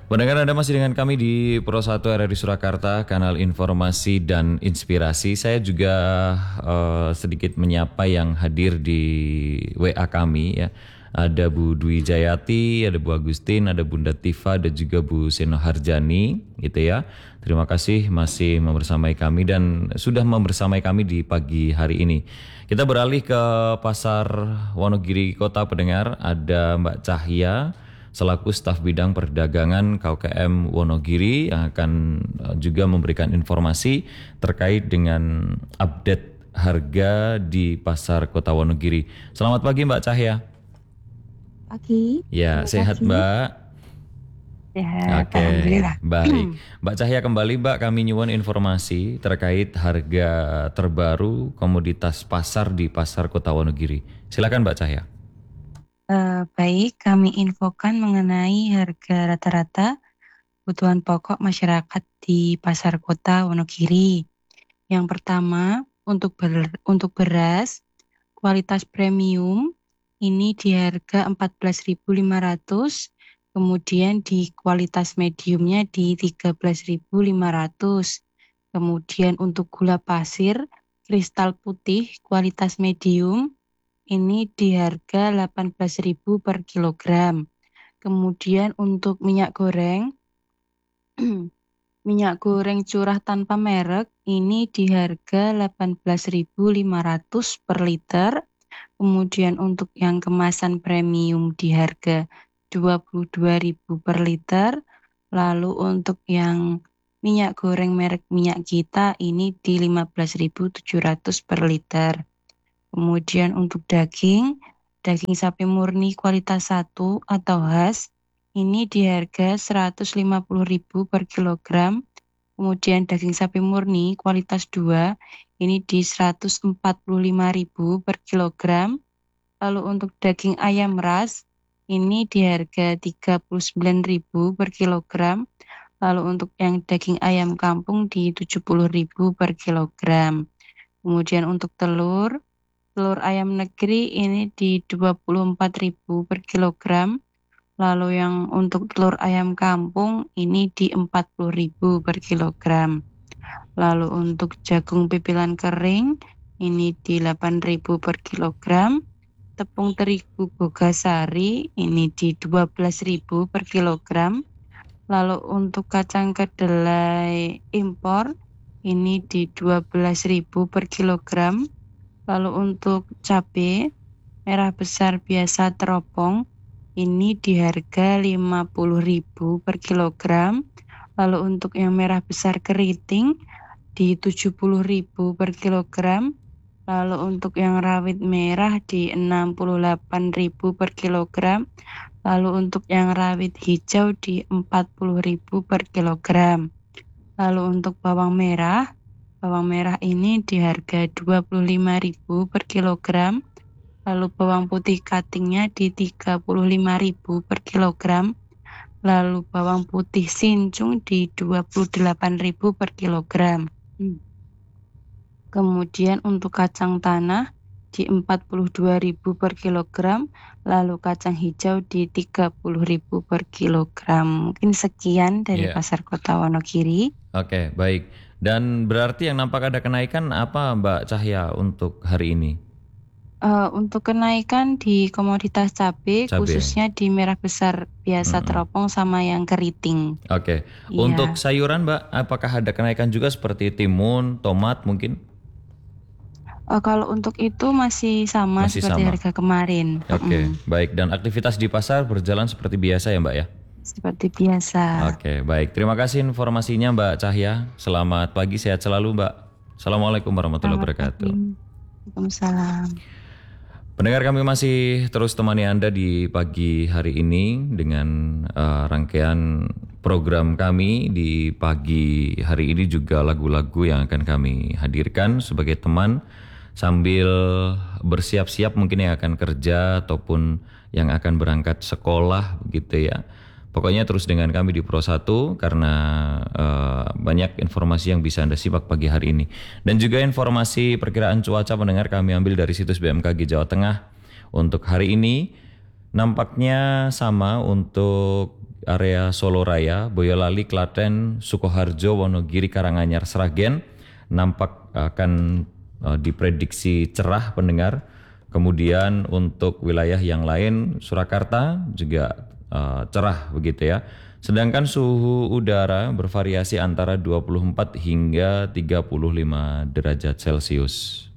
Pendengar, Anda masih dengan kami di Pro 1 RRI Surakarta, kanal informasi dan inspirasi. Saya juga sedikit menyapa yang hadir di WA kami ya. Ada Bu Dwi Jayati, ada Bu Agustin, ada Bunda Tifa, dan juga Bu Seno Harjani gitu ya. Terima kasih masih membersamai kami dan sudah membersamai kami di pagi hari ini. Kita beralih ke Pasar Wonogiri Kota, pendengar. Ada Mbak Cahya selaku staf bidang perdagangan KUKM Wonogiri yang akan juga memberikan informasi terkait dengan update harga di Pasar Kota Wonogiri. Selamat pagi Mbak Cahya. Pagi. Ya, sehat Mbak. Sehat, Oke, alhamdulillah. baik. Mbak Cahya, kembali Mbak, kami nyuwun informasi terkait harga terbaru komoditas pasar di Pasar Kota Wonogiri. Silakan Mbak Cahya. Baik, kami infokan mengenai harga rata-rata kebutuhan pokok masyarakat di Pasar Kota Wonogiri. Yang pertama, untuk beras kualitas premium ini di harga 14.500, kemudian di kualitas mediumnya di 13.500. Kemudian untuk gula pasir kristal putih kualitas medium ini di harga 18.000 per kilogram. Kemudian untuk minyak goreng, minyak goreng curah tanpa merek ini di harga 18.500 per liter. Kemudian untuk yang kemasan premium di harga 22.000 per liter. Lalu untuk yang minyak goreng merek minyak kita ini di 15.700 per liter. Kemudian untuk daging sapi murni kualitas 1 atau khas ini di harga 150.000 per kilogram. Kemudian daging sapi murni kualitas 2 ini di 145.000 per kilogram. Lalu untuk daging ayam ras ini di harga 39.000 per kilogram. Lalu untuk yang daging ayam kampung di 70.000 per kilogram. Kemudian untuk telur ayam negeri ini di 24.000 per kilogram. Lalu yang untuk telur ayam kampung ini di 40.000 per kilogram. Lalu untuk jagung pipilan kering ini di 8.000 per kilogram. Tepung terigu Bogasari ini di 12.000 per kilogram. Lalu untuk kacang kedelai impor ini di 12.000 per kilogram. Lalu untuk cabai merah besar biasa teropong ini di harga 50.000 per kilogram. Lalu untuk yang merah besar keriting di 70.000 per kilogram. Lalu untuk yang rawit merah di 68.000 per kilogram. Lalu untuk yang rawit hijau di 40.000 per kilogram. Lalu untuk bawang merah ini di harga 25.000 per kilogram. Lalu bawang putih cuttingnya di 35.000 per kilogram. Lalu bawang putih sincung di 28.000 per kilogram. Kemudian untuk kacang tanah di 42.000 per kilogram. Lalu kacang hijau di 30.000 per kilogram. Mungkin sekian dari Pasar Kota Wonogiri. Oke, baik. Dan berarti yang nampak ada kenaikan apa Mbak Cahya untuk hari ini? Untuk kenaikan di komoditas cabai khususnya di merah besar biasa teropong sama yang keriting. Oke. Untuk sayuran Mbak, apakah ada kenaikan juga seperti timun, tomat mungkin? Kalau untuk itu masih sama seperti harga kemarin. Oke, baik. Dan aktivitas di pasar berjalan seperti biasa ya Mbak ya? Seperti biasa. Oke, baik. Terima kasih informasinya Mbak Cahya. Selamat pagi, sehat selalu Mbak. Assalamualaikum warahmatullahi wabarakatuh. Waalaikumsalam. Pendengar, kami masih terus temani Anda di pagi hari ini dengan rangkaian program kami. Di pagi hari ini juga lagu-lagu yang akan kami hadirkan sebagai teman sambil bersiap-siap mungkin yang akan kerja ataupun yang akan berangkat sekolah gitu ya. Pokoknya terus dengan kami di Pro 1 karena banyak informasi yang bisa Anda simak pagi hari ini. Dan juga informasi perkiraan cuaca pendengar kami ambil dari situs BMKG Jawa Tengah. Untuk hari ini nampaknya sama untuk area Solo Raya, Boyolali, Klaten, Sukoharjo, Wonogiri, Karanganyar, Sragen nampak akan diprediksi cerah pendengar. Kemudian untuk wilayah yang lain, Surakarta juga cerah begitu ya. Sedangkan suhu udara bervariasi antara 24 hingga 35 derajat Celcius.